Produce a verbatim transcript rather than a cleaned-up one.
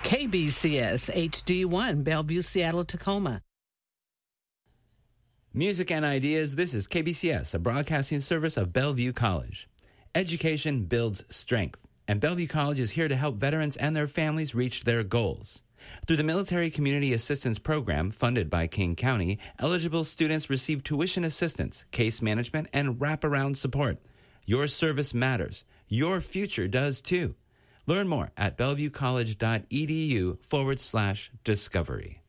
K B C S H D one, Bellevue, Seattle, Tacoma. Music and ideas, this is K B C S, a broadcasting service of Bellevue College. Education builds strength, and Bellevue College is here to help veterans and their families reach their goals. Through the Military Community Assistance Program, funded by King County, eligible students receive tuition assistance, case management, and wraparound support. Your service matters. Your future does too. Learn more at bellevuecollege.edu forward slash discovery.